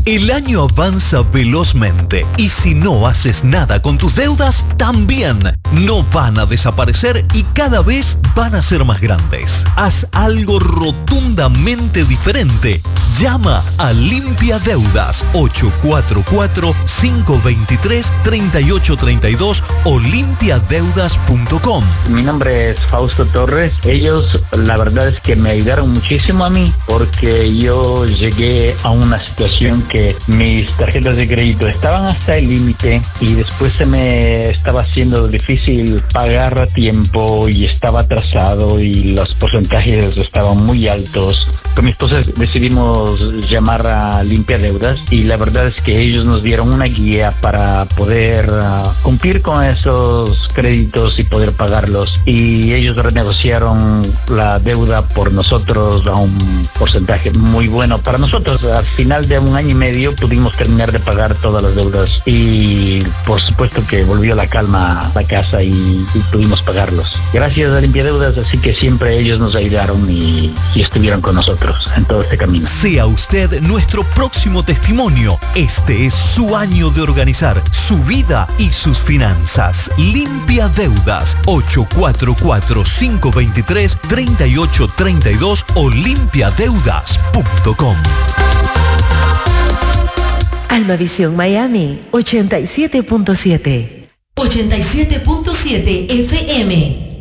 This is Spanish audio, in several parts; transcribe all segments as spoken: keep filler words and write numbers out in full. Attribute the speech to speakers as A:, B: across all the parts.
A: El año avanza velozmente y si no haces nada con tus deudas, también no van a desaparecer y cada vez van a ser más grandes. Haz algo rotundamente diferente. Llama a Limpia Deudas ocho cuatro cuatro, cinco dos tres, tres ocho tres dos o limpia deudas punto com.
B: Mi nombre es Fausto Torres. Ellos, la verdad es que me ayudaron muchísimo a mí porque yo llegué a una situación que mis tarjetas de crédito estaban hasta el límite y después se me estaba haciendo difícil pagar a tiempo y estaba atrasado y los porcentajes estaban muy altos. Con mi esposa decidimos llamar a Limpia Deudas y la verdad es que ellos nos dieron una guía para poder uh, cumplir con esos créditos y poder pagarlos, y ellos renegociaron la deuda por nosotros a un porcentaje muy bueno para nosotros. Al final de un año y medio pudimos terminar de pagar todas las deudas y por supuesto que volvió la calma a la casa y, y pudimos pagarlos. Gracias a Limpia Deudas, así que siempre ellos nos ayudaron y, y estuvieron con nosotros en todo este camino.
A: Sea usted nuestro próximo testimonio. Este es su año de organizar su vida y sus finanzas. Limpia Deudas ocho cuatro cuatro, cinco dos tres, tres ocho tres dos o limpia deudas punto com.
C: Almavisión Miami ochenta y siete punto siete.
D: ochenta y siete punto siete F M.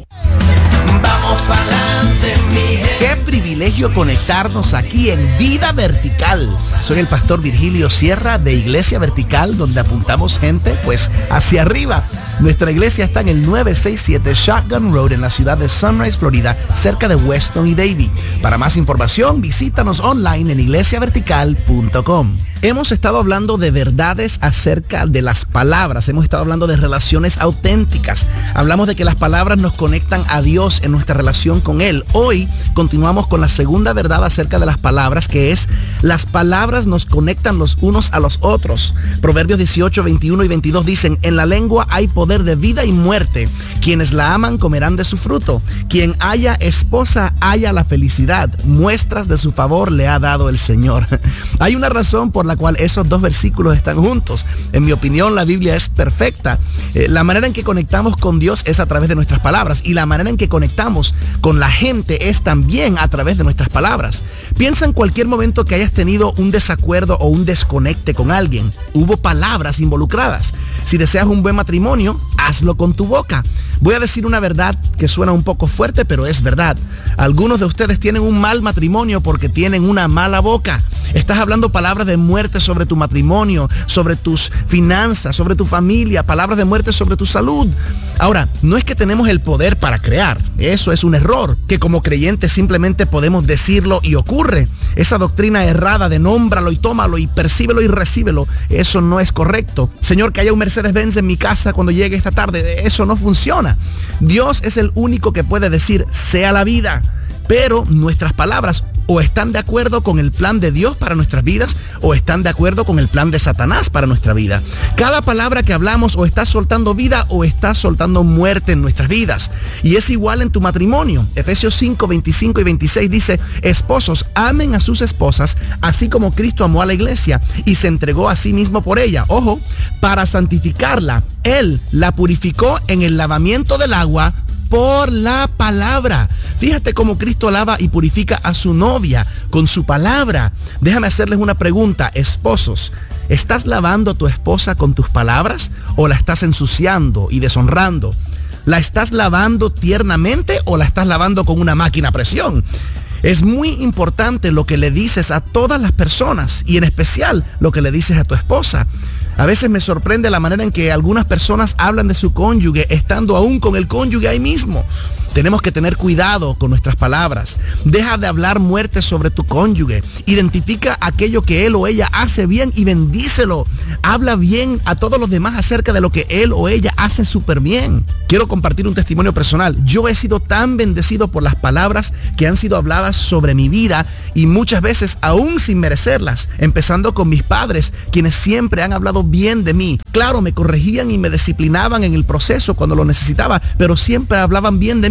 E: Vamos pa'lante, mi gente.
F: Qué privilegio conectarnos aquí en Vida Vertical. Soy el pastor Virgilio Sierra de Iglesia Vertical, donde apuntamos gente pues hacia arriba. Nuestra iglesia está en el nueve seis siete Shotgun Road en la ciudad de Sunrise, Florida, cerca de Weston y Davie. Para más información, visítanos online en iglesia vertical punto com. Hemos estado hablando de verdades acerca de las palabras. Hemos estado hablando de relaciones auténticas. Hablamos de que las palabras nos conectan a Dios en nuestra relación con Él. Hoy continuamos con la segunda verdad acerca de las palabras, que es: las palabras nos conectan los unos a los otros. Proverbios dieciocho, veintiuno y veintidós dicen: en la lengua hay poder de vida y muerte. Quienes la aman comerán de su fruto. Quien haya esposa haya la felicidad. Muestras de su favor le ha dado el Señor. Hay una razón por la cual esos dos versículos están juntos. En mi opinión, la Biblia es perfecta. Eh, la manera en que conectamos con Dios es a través de nuestras palabras, y la manera en que conectamos con la gente es también a través de nuestras palabras. Piensa en cualquier momento que hayas tenido un desacuerdo o un desconecte con alguien. Hubo palabras involucradas. Si deseas un buen matrimonio, hazlo con tu boca. Voy a decir una verdad que suena un poco fuerte, pero es verdad. Algunos de ustedes tienen un mal matrimonio porque tienen una mala boca. Estás hablando palabras de muerte sobre tu matrimonio, sobre tus finanzas, sobre tu familia, palabras de muerte sobre tu salud. Ahora, no es que tenemos el poder para crear. Eso es un error, que como creyentes simplemente podemos decirlo y ocurre. Esa doctrina errada de nómbralo y tómalo y percíbelo y recíbelo, eso no es correcto. Señor, que haya un Mercedes-Benz en mi casa cuando llegue esta tarde, eso no funciona. Dios es el único que puede decir sea la vida, pero nuestras palabras o están de acuerdo con el plan de Dios para nuestras vidas o están de acuerdo con el plan de Satanás para nuestra vida. Cada palabra que hablamos o está soltando vida o está soltando muerte en nuestras vidas. Y es igual en tu matrimonio. Efesios cinco, veinticinco y veintiséis dice: esposos, amen a sus esposas, así como Cristo amó a la iglesia y se entregó a sí mismo por ella. Ojo, para santificarla. Él la purificó en el lavamiento del agua por la palabra. Fíjate cómo Cristo lava y purifica a su novia con su palabra. Déjame hacerles una pregunta, esposos. ¿Estás lavando a tu esposa con tus palabras o la estás ensuciando y deshonrando? ¿La estás lavando tiernamente o la estás lavando con una máquina a presión? Es muy importante lo que le dices a todas las personas y en especial lo que le dices a tu esposa. A veces me sorprende la manera en que algunas personas hablan de su cónyuge estando aún con el cónyuge ahí mismo. Tenemos que tener cuidado con nuestras palabras. Deja de hablar muerte sobre tu cónyuge. Identifica aquello que él o ella hace bien y bendícelo. Habla bien a todos los demás acerca de lo que él o ella hace súper bien. Quiero compartir un testimonio personal. Yo he sido tan bendecido por las palabras que han sido habladas sobre mi vida y muchas veces aún sin merecerlas, empezando con mis padres, quienes siempre han hablado bien de mí. Claro, me corregían y me disciplinaban en el proceso cuando lo necesitaba, pero siempre hablaban bien de mí.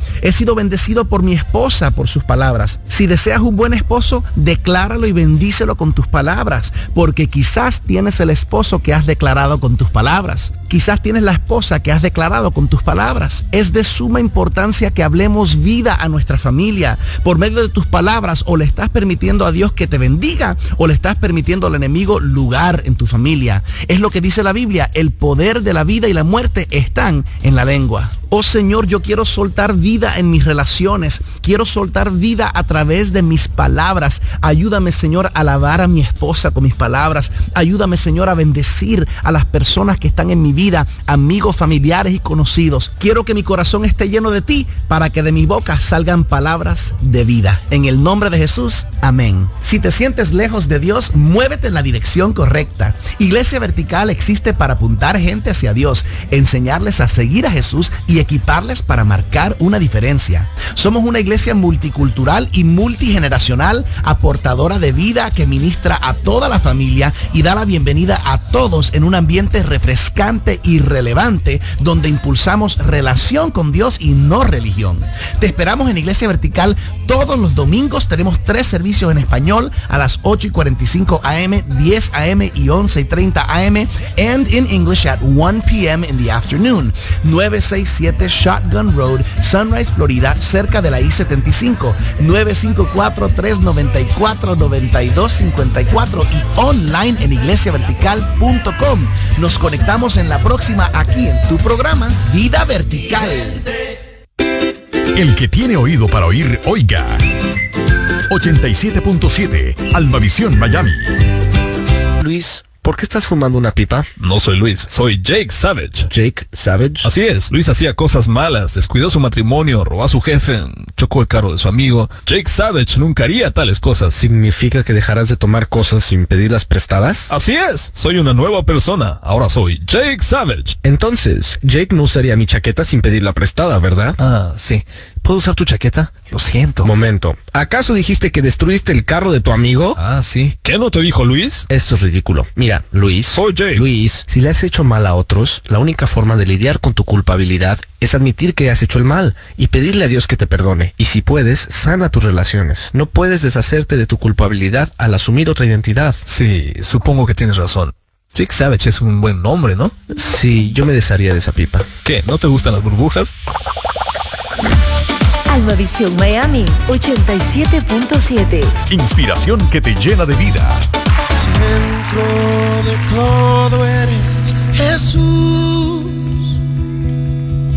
F: He sido bendecido por mi esposa, por sus palabras. Si deseas un buen esposo, decláralo y bendícelo con tus palabras, porque quizás tienes el esposo que has declarado con tus palabras. Quizás tienes la esposa que has declarado con tus palabras. Es de suma importancia que hablemos vida a nuestra familia. Por medio de tus palabras, o le estás permitiendo a Dios que te bendiga, o le estás permitiendo al enemigo lugar en tu familia. Es lo que dice la Biblia: el poder de la vida y la muerte están en la lengua. Oh Señor, yo quiero soltar vida en mis relaciones. Quiero soltar vida a través de mis palabras. Ayúdame, Señor, a alabar a mi esposa con mis palabras. Ayúdame, Señor, a bendecir a las personas que están en mi vida, amigos, familiares y conocidos. Quiero que mi corazón esté lleno de ti para que de mi boca salgan palabras de vida. En el nombre de Jesús, amén. Si te sientes lejos de Dios, muévete en la dirección correcta. Iglesia Vertical existe para apuntar gente hacia Dios, enseñarles a seguir a Jesús y equiparles para marcar una diferencia. Somos una iglesia multicultural y multigeneracional, aportadora de vida que ministra a toda la familia y da la bienvenida a todos en un ambiente refrescante y relevante, donde impulsamos relación con Dios y no religión. Te esperamos en Iglesia Vertical todos los domingos. Tenemos tres servicios en español a las ocho y cuarenta y cinco a eme, diez a eme y once y treinta a eme, and in English at one p m in the afternoon. nueve sesenta y siete Shotgun Road, Sunrise, Florida, cerca de la I setenta y cinco. nueve cinco cuatro, tres nueve cuatro, nueve dos cinco cuatro y online en iglesia vertical punto com. Nos conectamos en la próxima aquí en tu programa Vida Vertical.
G: El que tiene oído para oír, oiga. ochenta y siete punto siete Almavisión Miami.
H: Luis, ¿por qué estás fumando una pipa?
I: No soy Luis, soy Jake Savage.
H: ¿Jake Savage?
I: Así es, Luis hacía cosas malas, descuidó su matrimonio, robó a su jefe, chocó el carro de su amigo. Jake Savage nunca haría tales cosas.
H: ¿Significa que dejarás de tomar cosas sin pedirlas prestadas?
I: Así es, soy una nueva persona, ahora soy Jake Savage.
H: Entonces, Jake no usaría mi chaqueta sin pedirla prestada, ¿verdad?
I: Ah, sí. ¿Puedo usar tu chaqueta? Lo siento.
H: Momento, ¿acaso dijiste que destruiste el carro de tu amigo?
I: Ah, sí. ¿Qué no te dijo Luis?
H: Esto es ridículo. Mira, Luis.
I: Soy Jake.
H: Luis, si le has hecho mal a otros, la única forma de lidiar con tu culpabilidad es admitir que has hecho el mal y pedirle a Dios que te perdone. Y si puedes, sana tus relaciones. No puedes deshacerte de tu culpabilidad al asumir otra identidad.
I: Sí, supongo que tienes razón. Jake Savage es un buen nombre, ¿no?
H: Sí, yo me desharía de esa pipa.
I: ¿Qué? ¿No te gustan las burbujas?
C: Almavisión Miami ochenta y siete punto siete.
G: Inspiración que te llena de vida.
E: Centro de todo eres Jesús.